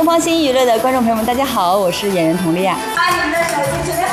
方新娱乐的观众朋友们，大家好，我是演员佟丽娅。 把你们的手机准备